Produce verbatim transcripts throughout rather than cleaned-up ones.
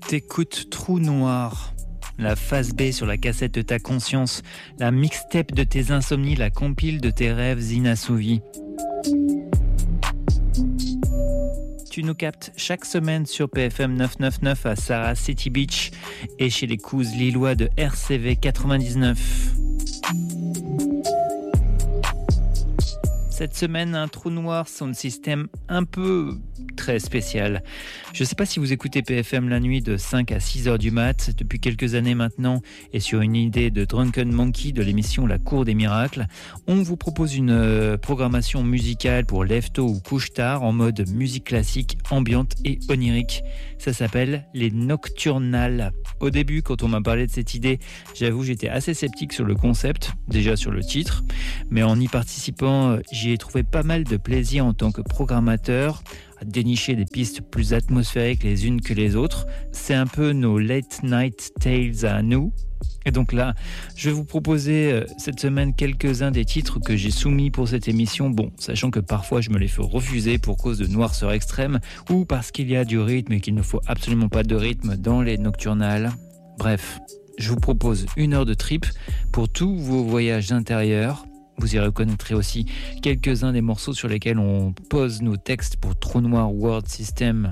T'écoutes Trou Noir, la phase B sur la cassette de ta conscience, la mixtape de tes insomnies, la compile de tes rêves inassouvis. Tu nous captes chaque semaine sur P F M neuf cent quatre-vingt-dix-neuf à Sarah City Beach et chez les Couzes lillois de R C V quatre-vingt-dix-neuf. Cette semaine, un Trou Noir sound system un peu très spécial. Je ne sais pas si vous écoutez P F M la nuit de cinq à six heures du mat, depuis quelques années maintenant, et sur une idée de Drunken Monkey de l'émission La Cour des Miracles, on vous propose une euh, programmation musicale pour lève-tôt ou couche-tard en mode musique classique, ambiante et onirique. Ça s'appelle les Nocturnales. Au début, quand on m'a parlé de cette idée, j'avoue j'étais assez sceptique sur le concept, déjà sur le titre, mais en y participant, j'y ai trouvé pas mal de plaisir en tant que programmateur, à dénicher des pistes plus atmosphériques les unes que les autres. C'est un peu nos late night tales à nous. Et donc là, je vais vous proposer euh, cette semaine quelques-uns des titres que j'ai soumis pour cette émission. Bon, sachant que parfois je me les fais refuser pour cause de noirceur extrême ou parce qu'il y a du rythme et qu'il ne faut absolument pas de rythme dans les nocturnales. Bref, je vous propose une heure de trip pour tous vos voyages intérieurs. Vous y reconnaîtrez aussi quelques-uns des morceaux sur lesquels on pose nos textes pour Trou Noir Word System.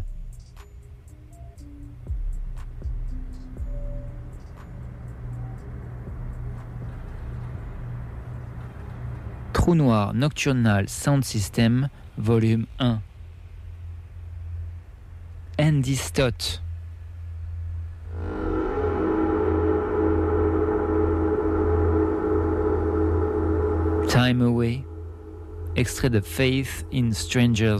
Trou Noir Nocturnal Sound System, volume un. Andy Stott. Time Away, extrait de Faith in Strangers.